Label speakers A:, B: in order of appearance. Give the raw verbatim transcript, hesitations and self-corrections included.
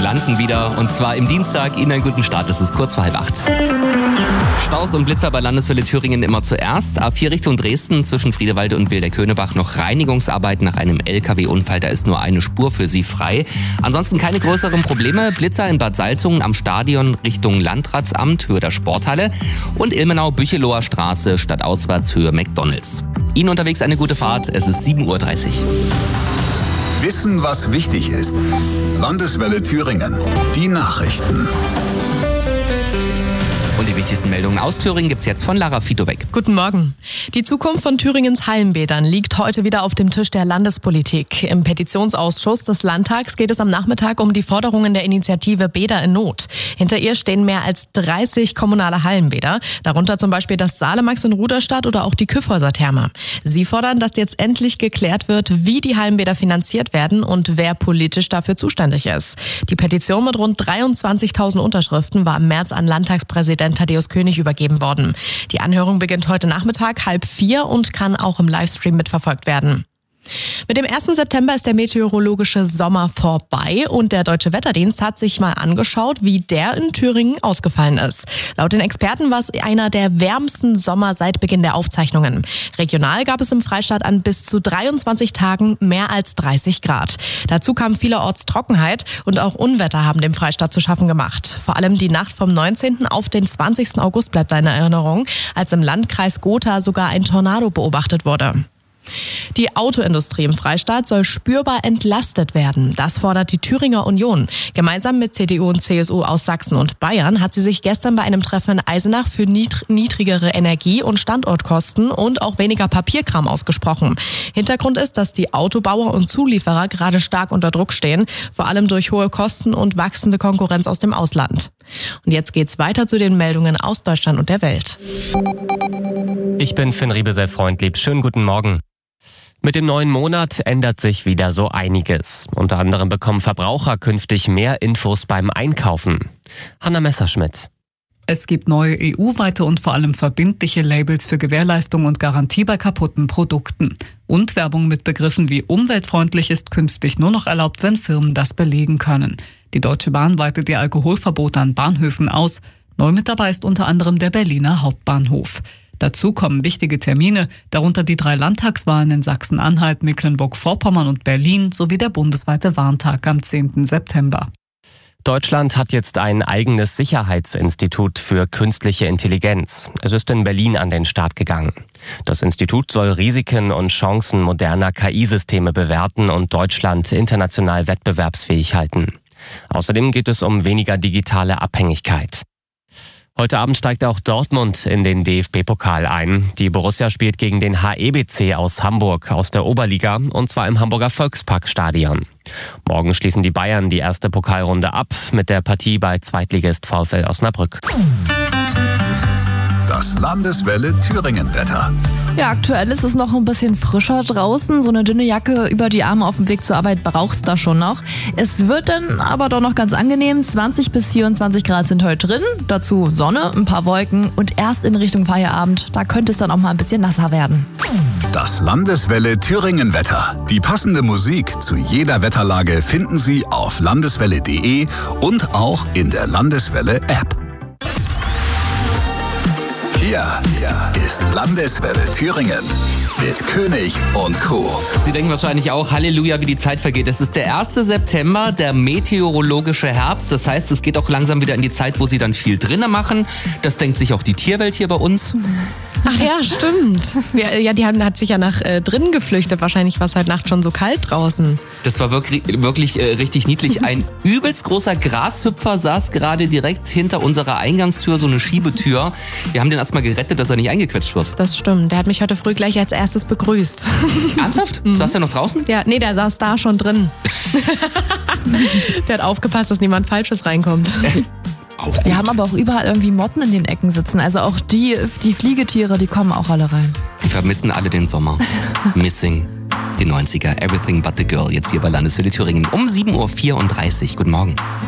A: landen wieder. Und zwar im Dienstag. Ihnen einen guten Start. Es ist kurz vor halb acht. Staus und Blitzer bei Landeswelle Thüringen immer zuerst. A vier Richtung Dresden zwischen Friedewalde und Wilder-Könebach noch Reinigungsarbeiten nach einem L K W-Unfall. Da ist nur eine Spur für Sie frei. Ansonsten keine größeren Probleme. Blitzer in Bad Salzungen am Stadion Richtung Landratsamt, Höhe der Sporthalle. Und Ilmenau-Bücheloher Straße stadtauswärts Höhe McDonalds. Ihnen unterwegs eine gute Fahrt. Es ist sieben Uhr dreißig.
B: Wissen, was wichtig ist. Landeswelle Thüringen. Die Nachrichten.
A: Und die wichtigsten Meldungen aus Thüringen gibt's jetzt von Lara Fitowek.
C: Guten Morgen. Die Zukunft von Thüringens Hallenbädern liegt heute wieder auf dem Tisch der Landespolitik. Im Petitionsausschuss des Landtags geht es am Nachmittag um die Forderungen der Initiative Bäder in Not. Hinter ihr stehen mehr als dreißig kommunale Hallenbäder, darunter zum Beispiel das Salemax in Ruderstadt oder auch die Kyffhäuser Therme. Sie fordern, dass jetzt endlich geklärt wird, wie die Hallenbäder finanziert werden und wer politisch dafür zuständig ist. Die Petition mit rund dreiundzwanzigtausend Unterschriften war im März an Landtagspräsident Thaddäus König übergeben worden. Die Anhörung beginnt heute Nachmittag halb vier und kann auch im Livestream mitverfolgt werden. Mit dem ersten September ist der meteorologische Sommer vorbei und der Deutsche Wetterdienst hat sich mal angeschaut, wie der in Thüringen ausgefallen ist. Laut den Experten war es einer der wärmsten Sommer seit Beginn der Aufzeichnungen. Regional gab es im Freistaat an bis zu dreiundzwanzig Tagen mehr als dreißig Grad. Dazu kam vielerorts Trockenheit und auch Unwetter haben dem Freistaat zu schaffen gemacht. Vor allem die Nacht vom neunzehnten auf den zwanzigsten August bleibt eine Erinnerung, als im Landkreis Gotha sogar ein Tornado beobachtet wurde. Die Autoindustrie im Freistaat soll spürbar entlastet werden. Das fordert die Thüringer Union. Gemeinsam mit C D U und C S U aus Sachsen und Bayern hat sie sich gestern bei einem Treffen in Eisenach für niedrigere Energie- und Standortkosten und auch weniger Papierkram ausgesprochen. Hintergrund ist, dass die Autobauer und Zulieferer gerade stark unter Druck stehen, vor allem durch hohe Kosten und wachsende Konkurrenz aus dem Ausland. Und jetzt geht's weiter zu den Meldungen aus Deutschland und der Welt.
D: Ich bin Finn Riebesell-Freundlieb. Schönen guten Morgen. Mit dem neuen Monat ändert sich wieder so einiges. Unter anderem bekommen Verbraucher künftig mehr Infos beim Einkaufen. Hanna Messerschmidt.
E: Es gibt neue E U-weite und vor allem verbindliche Labels für Gewährleistung und Garantie bei kaputten Produkten. Und Werbung mit Begriffen wie umweltfreundlich ist künftig nur noch erlaubt, wenn Firmen das belegen können. Die Deutsche Bahn weitet ihr Alkoholverbot an Bahnhöfen aus. Neu mit dabei ist unter anderem der Berliner Hauptbahnhof. Dazu kommen wichtige Termine, darunter die drei Landtagswahlen in Sachsen-Anhalt, Mecklenburg-Vorpommern und Berlin sowie der bundesweite Warntag am zehnten September.
D: Deutschland hat jetzt ein eigenes Sicherheitsinstitut für künstliche Intelligenz. Es ist in Berlin an den Start gegangen. Das Institut soll Risiken und Chancen moderner K I-Systeme bewerten und Deutschland international wettbewerbsfähig halten. Außerdem geht es um weniger digitale Abhängigkeit. Heute Abend steigt auch Dortmund in den D F B-Pokal ein. Die Borussia spielt gegen den H E B C aus Hamburg aus der Oberliga und zwar im Hamburger Volksparkstadion. Morgen schließen die Bayern die erste Pokalrunde ab mit der Partie bei Zweitligist VfL Osnabrück.
B: Das Landeswelle Thüringen-Wetter.
F: Ja, aktuell ist es noch ein bisschen frischer draußen. So eine dünne Jacke über die Arme auf dem Weg zur Arbeit brauchst du da schon noch. Es wird dann aber doch noch ganz angenehm. zwanzig bis vierundzwanzig Grad sind heute drin. Dazu Sonne, ein paar Wolken und erst in Richtung Feierabend, da könnte es dann auch mal ein bisschen nasser werden.
B: Das Landeswelle Thüringen-Wetter. Die passende Musik zu jeder Wetterlage finden Sie auf landeswelle punkt de und auch in der Landeswelle-App. Hier ist Landeswelle Thüringen mit König und Co.
A: Sie denken wahrscheinlich auch, Halleluja, wie die Zeit vergeht. Es ist der erste September, der meteorologische Herbst. Das heißt, es geht auch langsam wieder in die Zeit, wo Sie dann viel drinnen machen. Das denkt sich auch die Tierwelt hier bei uns.
C: Ach ja, stimmt. Ja, ja, die hat sich ja nach äh, drinnen geflüchtet. Wahrscheinlich war es heute Nacht schon so kalt draußen.
A: Das war wirklich, wirklich äh, richtig niedlich. Ein übelst großer Grashüpfer saß gerade direkt hinter unserer Eingangstür, so eine Schiebetür. Wir haben den erstmal gerettet, dass er nicht eingequetscht wird.
C: Das stimmt. Der hat mich heute früh gleich als erstes begrüßt.
A: Ernsthaft? Mhm. Saß der noch draußen?
C: Ja, nee, der saß da schon drin. Der hat aufgepasst, dass niemand Falsches reinkommt.
F: Wir haben aber auch überall irgendwie Motten in den Ecken sitzen. Also auch die, die Fliegetiere, die kommen auch alle rein.
A: Die vermissen alle den Sommer. Missing die neunziger. Everything but the girl. Jetzt hier bei Landeswelle Thüringen um sieben Uhr vierunddreißig. Guten Morgen.